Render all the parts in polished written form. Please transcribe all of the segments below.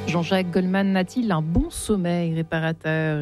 Jean-Jacques Goldman a-t-il un bon sommeil réparateur ?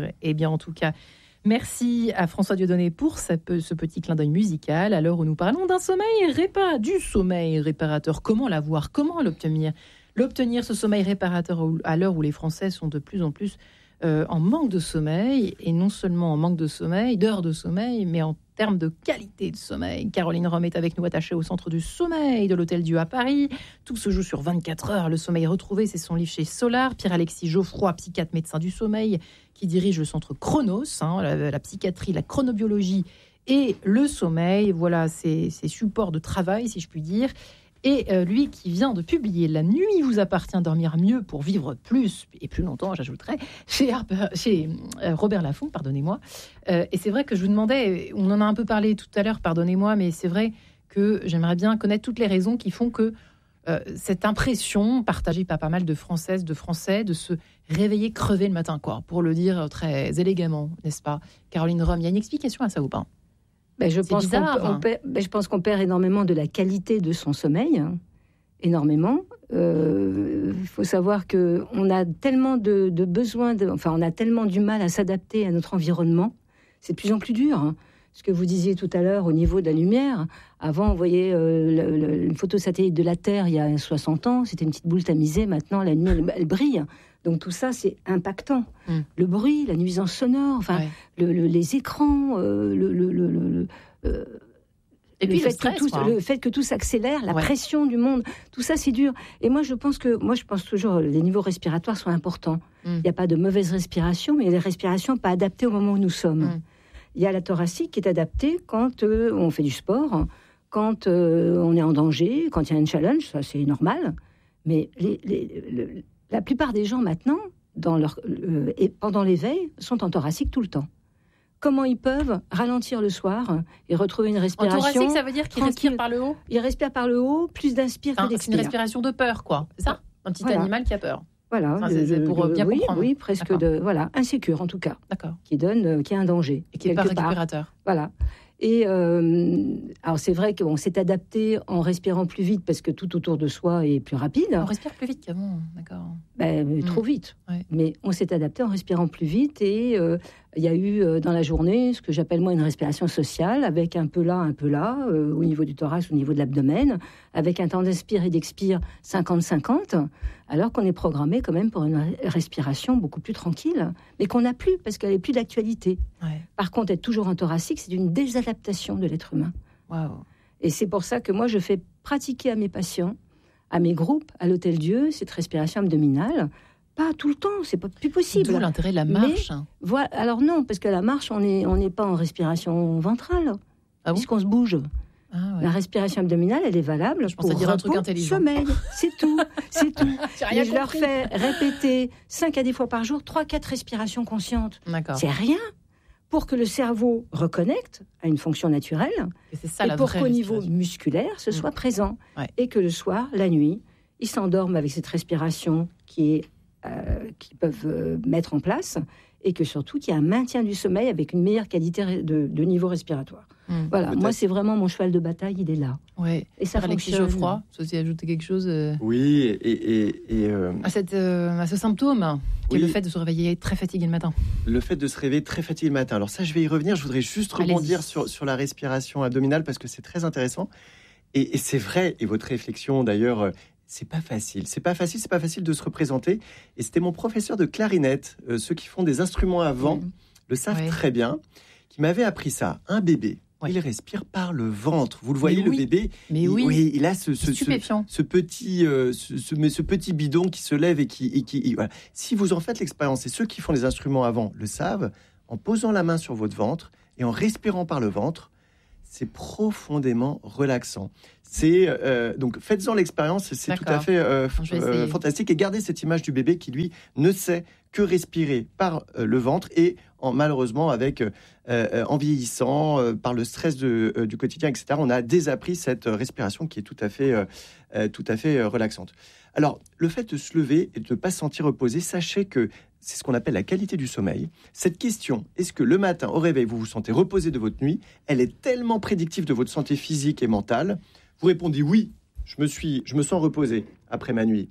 Eh bien, en tout cas, merci à François Dieudonné pour ce petit clin d'œil musical à l'heure où nous parlons d'un du sommeil réparateur. Comment l'avoir ? Comment l'obtenir ? L'obtenir, ce sommeil réparateur, à l'heure où les Français sont de plus en plus en manque de sommeil, et non seulement en manque de sommeil, d'heures de sommeil, mais en termes de qualité de sommeil. Caroline Rome est avec nous, attachée au Centre du sommeil de l'Hôtel Dieu à Paris. Tout se joue sur 24 heures. Le sommeil retrouvé, c'est son livre chez Solar. Pierre-Alexis Geoffroy, psychiatre, médecin du sommeil, qui dirige le centre Chronos, la psychiatrie, la chronobiologie et le sommeil. Voilà ses supports de travail, si je puis dire. Et lui qui vient de publier « La nuit vous appartient, dormir mieux pour vivre plus et plus longtemps », j'ajouterais, chez Robert Laffont, pardonnez-moi. Et c'est vrai que je vous demandais, on en a un peu parlé tout à l'heure, pardonnez-moi, mais c'est vrai que j'aimerais bien connaître toutes les raisons qui font que cette impression partagée par pas mal de Françaises, de Français, de se réveiller crevé le matin, quoi, pour le dire très élégamment, n'est-ce pas ? Caroline Rome, il y a une explication à ça ou pas ? Je pense qu'on perd énormément de la qualité de son sommeil, énormément. Il faut savoir qu'on a tellement de besoins, on a tellement du mal à s'adapter à notre environnement. C'est de plus en plus dur. Ce que vous disiez tout à l'heure au niveau de la lumière. Avant, on voyait une photo satellite de la Terre il y a 60 ans. C'était une petite boule tamisée. Maintenant, la lumière, elle brille. Donc tout ça, c'est impactant. Le bruit, la nuisance sonore, les écrans, le fait que tout s'accélère, la pression du monde, tout ça, c'est dur. Et moi, je pense toujours les niveaux respiratoires sont importants. Il n'y a pas de mauvaise respiration, mais il y a des respirations pas adaptées au moment où nous sommes. Il y a la thoracique qui est adaptée quand on fait du sport, quand on est en danger, quand il y a un challenge, ça c'est normal. Mais la plupart des gens maintenant, et pendant l'éveil, sont en thoracique tout le temps. Comment ils peuvent ralentir le soir et retrouver une respiration ? En thoracique, ça veut dire qu'ils respirent par le haut ? Ils respirent par le haut, plus d'inspire que d'expire. C'est une respiration de peur, quoi. C'est ça ? Un petit animal qui a peur. Voilà, c'est pour bien comprendre. Oui, presque insécure en tout cas. D'accord. Qui est un danger. Et qui n'est pas récupérateur. Voilà. Et alors c'est vrai qu'on s'est adapté en respirant plus vite parce que tout autour de soi est plus rapide. On respire plus vite qu'avant, d'accord. Trop vite. Ouais. Mais on s'est adapté en respirant plus vite et il y a eu dans la journée ce que j'appelle moi une respiration sociale avec un peu là, au niveau du thorax, au niveau de l'abdomen, avec un temps d'inspire et d'expire 50-50, alors qu'on est programmé quand même pour une respiration beaucoup plus tranquille, mais qu'on n'a plus parce qu'elle n'est plus d'actualité. Ouais. Par contre, être toujours en thoracique, c'est une désadaptation de l'être humain. Wow. Et c'est pour ça que moi, je fais pratiquer à mes patients, à mes groupes, à l'Hôtel Dieu, cette respiration abdominale. Pas tout le temps, c'est pas plus possible. D'où l'intérêt de la marche. Voilà, alors non, parce que la marche, on n'est pas en respiration ventrale, puisqu'on se bouge. Ah ouais. La respiration abdominale, elle est valable pour dire un truc intelligent. Sommeil, c'est tout. Mais je leur fais répéter 5 à 10 fois par jour, 3-4 respirations conscientes. D'accord. C'est rien pour que le cerveau reconnecte à une fonction naturelle et c'est ça, et pour qu'au niveau musculaire, ce soit présent. Ouais. Et que le soir, la nuit, ils s'endorment avec cette respiration qu'ils peuvent mettre en place et que surtout qu'il y a un maintien du sommeil avec une meilleure qualité de niveau respiratoire. Voilà, peut-être. Moi c'est vraiment mon cheval de bataille, il est là. Ouais. Et ça Alexis Geoffroy, vous aussi ajouter quelque chose Oui, à ce symptôme qui est le fait de se réveiller très fatigué le matin. Le fait de se réveiller très fatigué le matin. Alors ça, je vais y revenir. Je voudrais juste rebondir sur la respiration abdominale parce que c'est très intéressant. Et c'est vrai, et votre réflexion d'ailleurs... C'est pas facile de se représenter. Et c'était mon professeur de clarinette, ceux qui font des instruments à vent le savent très bien, qui m'avait appris ça. Un bébé, il respire par le ventre. Vous le voyez, le bébé, il a ce petit bidon qui se lève et qui voilà. Si vous en faites l'expérience, et ceux qui font les instruments à vent le savent, en posant la main sur votre ventre et en respirant par le ventre, c'est profondément relaxant. Donc faites-en l'expérience, c'est tout à fait fantastique. Et gardez cette image du bébé qui, lui, ne sait que respirer par le ventre et malheureusement, en vieillissant, par le stress du quotidien, etc., on a désappris cette respiration qui est tout à fait relaxante. Alors, le fait de se lever et de ne pas se sentir reposé, sachez que c'est ce qu'on appelle la qualité du sommeil. Cette question, est-ce que le matin, au réveil, vous vous sentez reposé de votre nuit ? Elle est tellement prédictive de votre santé physique et mentale. Vous répondez oui, je me sens reposé après ma nuit.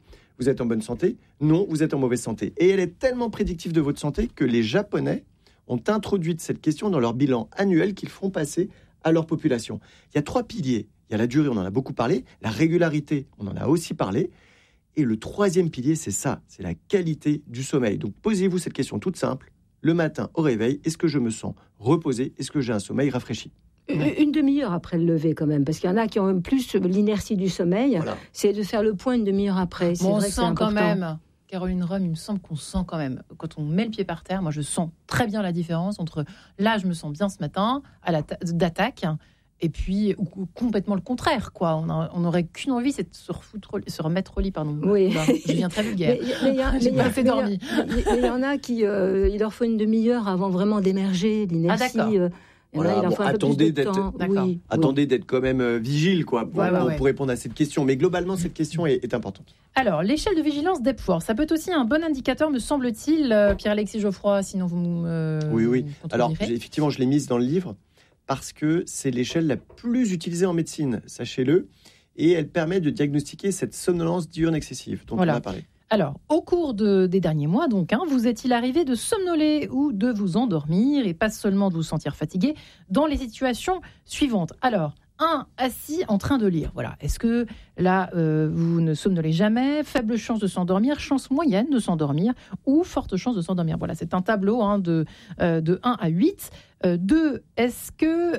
vous êtes en bonne santé, non, vous êtes en mauvaise santé. Et elle est tellement prédictive de votre santé que les Japonais ont introduit cette question dans leur bilan annuel qu'ils font passer à leur population. Il y a 3 piliers. Il y a la durée, on en a beaucoup parlé, la régularité, on en a aussi parlé, et le 3e pilier, c'est ça, c'est la qualité du sommeil. Donc posez-vous cette question toute simple, le matin au réveil, est-ce que je me sens reposé, est-ce que j'ai un sommeil rafraîchi ? Une demi-heure après le lever quand même, parce qu'il y en a qui ont plus l'inertie du sommeil, c'est de faire le point une demi-heure après. On sent quand même, Caroline Rome, il me semble qu'on sent quand même, quand on met le pied par terre, moi je sens très bien la différence entre là je me sens bien ce matin, d'attaque, et puis complètement le contraire, quoi. On n'aurait qu'une envie, c'est de se remettre au lit, pardon. Oui. Je deviens très vulgaire. J'ai pas assez dormi. Mais il y en a qui, il leur faut une demi-heure avant vraiment d'émerger, l'inertie. Ah, d'accord. Voilà, attendez d'être quand même vigile, quoi, pour répondre à cette question. Mais globalement, cette question est importante. Alors, l'échelle de vigilance d'Epworth, ça peut être aussi un bon indicateur, me semble-t-il, Pierre-Alexis Geoffroy, sinon vous me... Oui. Alors, effectivement, je l'ai mise dans le livre parce que c'est l'échelle la plus utilisée en médecine, sachez-le, et elle permet de diagnostiquer cette somnolence diurne excessive dont on a parlé. Alors, au cours des derniers mois, donc, vous est-il arrivé de somnoler ou de vous endormir, et pas seulement de vous sentir fatigué, dans les situations suivantes ? Alors, 1, assis en train de lire. Voilà. Est-ce que là, vous ne somnolez jamais ? Faible chance de s'endormir, chance moyenne de s'endormir, ou forte chance de s'endormir ? Voilà, c'est un tableau de 1 à 8. 2, est-ce que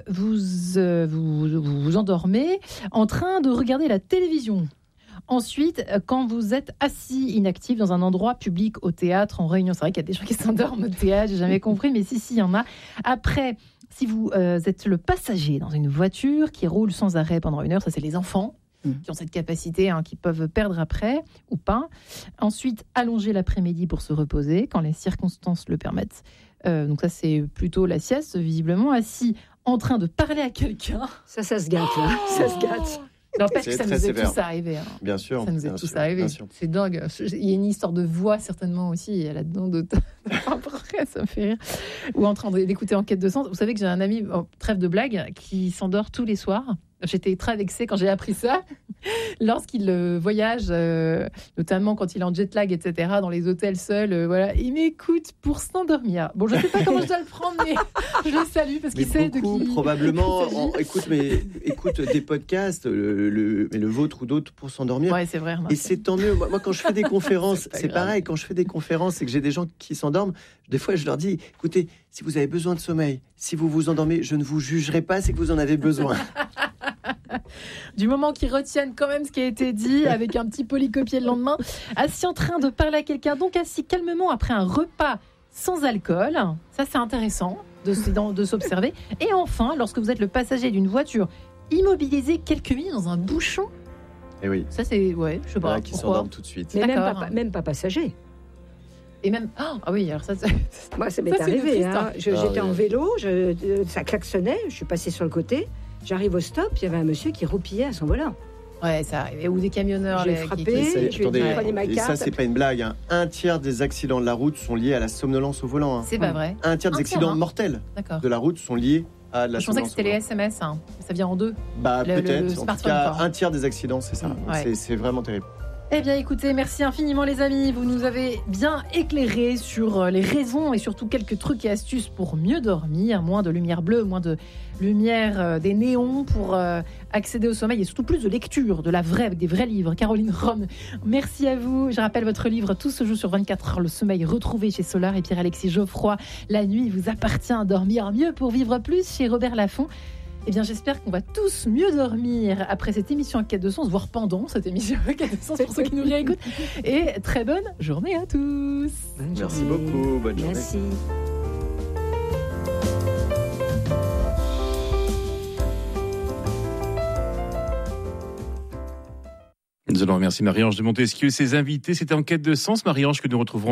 vous endormez en train de regarder la télévision ? Ensuite, quand vous êtes assis inactif dans un endroit public, au théâtre, en réunion, c'est vrai qu'il y a des gens qui s'endorment au théâtre, j'ai jamais compris, mais si, il y en a. Après, si vous êtes le passager dans une voiture qui roule sans arrêt pendant 1 heure, ça c'est les enfants qui ont cette capacité, qui peuvent perdre après ou pas. Ensuite, allonger l'après-midi pour se reposer quand les circonstances le permettent. Donc ça c'est plutôt la sieste, visiblement. Assis en train de parler à quelqu'un. Ça se gâte, là. Ça se gâte. N'empêche que ça nous est tous arrivé. Bien sûr. Ça nous est tous arrivé. C'est dingue. Il y a une histoire de voix certainement aussi là-dedans. Après, ça me fait rire. Ou en train d'écouter Enquête de sens. Vous savez que j'ai un ami, trêve de blague, qui s'endort tous les soirs. J'étais très vexée quand j'ai appris ça. Lorsqu'il voyage, notamment quand il est en jet lag, etc., dans les hôtels seuls, il m'écoute pour s'endormir. Bon, je ne sais pas comment je dois le prendre, mais je le salue parce qu'il sait de qui. Probablement, écoute des podcasts, le vôtre ou d'autres pour s'endormir. Ouais, c'est vrai. Et c'est tant mieux. Moi, quand je fais des conférences, c'est pareil. Quand je fais des conférences et que j'ai des gens qui s'endorment, des fois, je leur dis, écoutez, si vous avez besoin de sommeil, si vous vous endormez, je ne vous jugerai pas, c'est que vous en avez besoin. Du moment qu'ils retiennent quand même ce qui a été dit, avec un petit polycopier le lendemain, assis en train de parler à quelqu'un, donc assis calmement après un repas sans alcool, ça c'est intéressant de s'observer. Et enfin, lorsque vous êtes le passager d'une voiture, immobilisé quelques minutes dans un bouchon. Et oui. Ça c'est, je sais pas. Qui s'endorment tout de suite. Mais même pas passager. Et même oui, alors ça moi ça m'est arrivé. J'étais en vélo, ça klaxonnait, je suis passée sur le côté. J'arrive au stop, il y avait un monsieur qui roupillait à son volant. Ouais, ça arrivait. Ou des camionneurs. J'ai frappé, je lui ai dit prenez ma carte. Et ça, c'est pas une blague. Un tiers des accidents de la route sont liés à la somnolence au volant. C'est pas vrai. Un tiers des accidents mortels de la route sont liés à la somnolence. Je pensais que c'était les SMS. Ça vient en 2. Peut-être. En tout cas, un tiers des accidents, c'est ça. C'est vraiment terrible. Eh bien, écoutez, merci infiniment les amis. Vous nous avez bien éclairé sur les raisons et surtout quelques trucs et astuces pour mieux dormir. Moins de lumière bleue, moins de lumière des néons pour accéder au sommeil et surtout plus de lecture, de la vraie, avec des vrais livres. Caroline Rome, merci à vous. Je rappelle votre livre Tout se joue sur 24 heures, le sommeil retrouvé chez Solar et Pierre-Alexis Geoffroy. La nuit vous appartient à dormir mieux pour vivre plus chez Robert Laffont. Eh bien, j'espère qu'on va tous mieux dormir après cette émission Enquête de sens, voire pendant cette émission Enquête de sens pour ceux qui nous réécoutent. Et très bonne journée à tous. Merci beaucoup. Bonne journée. Merci. Nous allons remercier Marie-Ange de Montesquieu et ses invités. C'était Enquête de sens, Marie-Ange, que nous retrouverons